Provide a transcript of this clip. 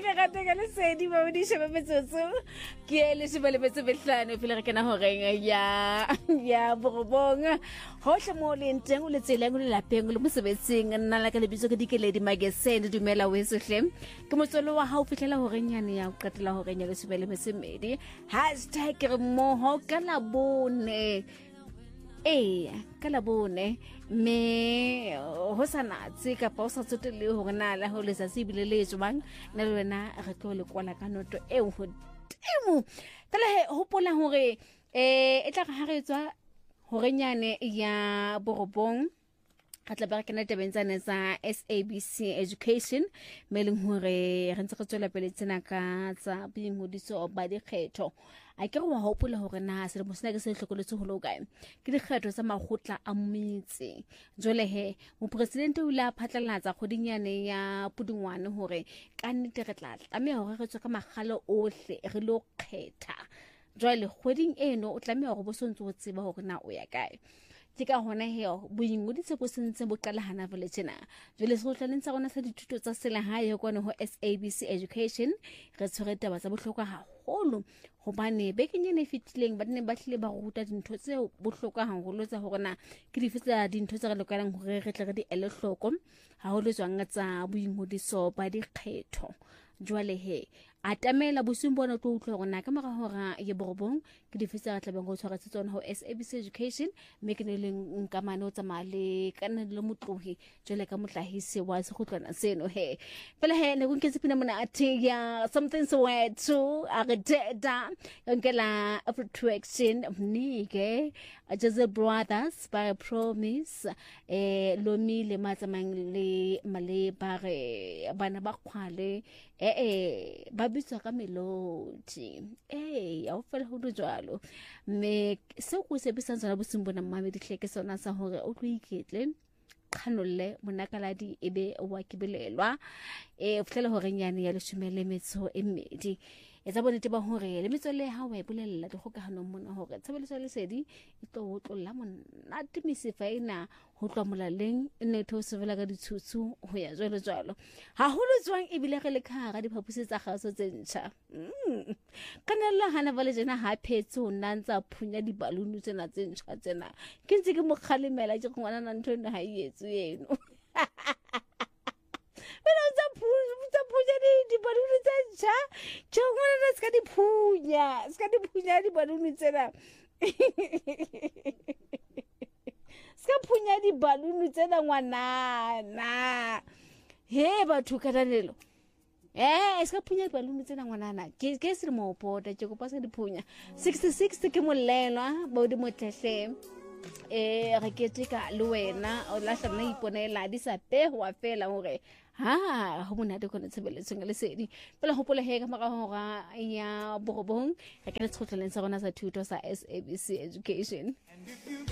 ka gateka le sedi ba di sheba metsotso ke le sheba le betlano pele re kana horeng ya borobong hohle mo le nteng o le tseleng le lapeng le mosebetsing nna la ka le bitso ke dikeledi magazine dumela wesohle ke motsolo wa hao fihlela horenyane ya o qetela horenya le sheba le mesemedi #re mo ho kana bone ka labone me ho sana tse ka pa o sa tsotele ho rena la ho le sa sibile le tswang na le wena re tlo le kwala ka noto e ho temo tla he hopola hore e tla ga re tswa horenyane ya borobong ka tla ba kana tabentsana sa SABC Education meleng hore re ntse re tswela pele tsena ka tsa boingodiso ba dikgetho a ke re wa hopola hore na se mo sena ke se hlokoletse ho lokae ke dikgetho tsa magotla a metse jole he mo president o la phatlalatsa kgodinyane ya Pudungwane hore ka nnete re tla tlameha hore re tswe ka magalo ohle re lo kgetha jole kgoding eno o tlameha hore bo sontso o tseba hore na o ya kae ke ka hona heo boingodiso bo sentse bo qala hana vele tjena jole se go tlaleng tsa rona sa dithuto tsa sela hae kwana ho SABC Education re tshwere taba tsa bohlokwa haholo hobane bekenyane fitileng ba ne ba hlile ba ruta dintho tse bohlokwa haholo tsa hore na ke di fetsa dintho tse re lokelang hore re tle re di ele hloko haholo tswang tsa boingodiso ba dikgetho jwale he atamela bosung bona tlo utlwa hore na ka mara hora ye borobong ke di fetsa tla beng go tshwaretse tsona ho SABC Education me ke ne le nkamane o tsamale kana le motlohi jwale ka motlahisi wa se go tlwana seno he pele he ne go nketse pina mona ya something so where to ageda ngela attraction mnike Joseph Brothers by promise lomile matsamang le male bare bana ba khwale ba bitsa ka melodi ya o fela ho jwalo me se go se bitsa tsana bosimbona mmamedi hleke sona sa hore o tlo iketle khanolle monakaladi ebe wa kibelelwa o fela hore nyane ya leshumele metso e mmedi etsa bonete ba hore le metsole ha wa bolella dikgokahano mona hore tshebeletso le sedi e tlo ho tlolla mona timisifa ina ho tlwa molaleng ne tho sevela ka ditshutsu ho ya jwalo ha holo tswang e bile re le khara diphapusi tsa gaso tse ntšha kana la hana vale jena ha phetso nantsa phunya di balloon tsena tse ntšha tsena ke ntse ke mo khalemela ke ngwana na ntho ne ha yetsu yeno tsa punya di balloon tsa ntšha ke ngwana ska di punya di balloon tsena ska punya di balloon tsena ngwana he batho ka danelo ska punya di balloon tsena ngwana ke se mo pota ke go pasa di punya 66 ke molelwa ba di motlehle re keteka le wena o la hlana iponela di sa pehwa fela hore ha ho monate kone tshebeletso le sedi pela hopola he ka mara hora ya borobong re ka le tshotlelang sa rona sa thuto sa SABC Education.